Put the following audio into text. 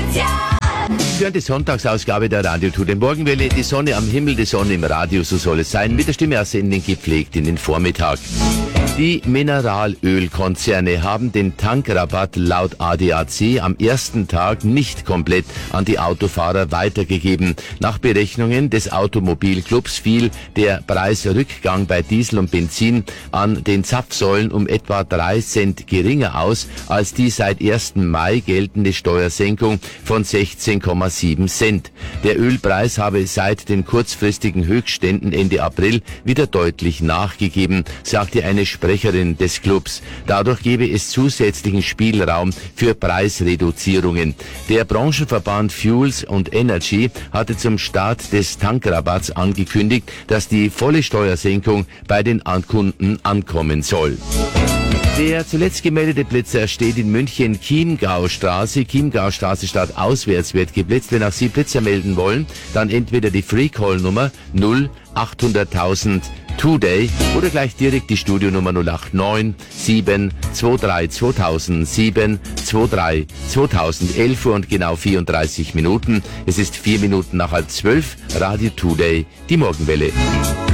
Sie hören die Sonntagsausgabe der Radio Tour, den Morgenwelle, die Sonne am Himmel, die Sonne im Radio, so soll es sein, mit der Stimme aus Sendung gepflegt in den Vormittag. Die Mineralölkonzerne haben den Tankrabatt laut ADAC am ersten Tag nicht komplett an die Autofahrer weitergegeben. Nach Berechnungen des Automobilclubs fiel der Preisrückgang bei Diesel und Benzin an den Zapfsäulen um etwa 3 Cent geringer aus als die seit 1. Mai geltende Steuersenkung von 16,7 Cent. Der Ölpreis habe seit den kurzfristigen Höchstständen Ende April wieder deutlich nachgegeben, sagte eine Sprecherin des Clubs. Dadurch gebe es zusätzlichen Spielraum für Preisreduzierungen. Der Branchenverband Fuels und Energy hatte zum Start des Tankrabatts angekündigt, dass die volle Steuersenkung bei den Kunden ankommen soll. Der zuletzt gemeldete Blitzer steht in München Chiemgaustraße. Chiemgaustraße statt auswärts wird geblitzt. Wenn auch Sie Blitzer melden wollen, dann entweder die Free-Call-Nummer 0800.000 Today oder gleich direkt die Studionummer 089 723 2000 723 2000. 11 Uhr und genau 34 Minuten. Es ist 4 Minuten nach 11:30. Radio Today, die Morgenwelle.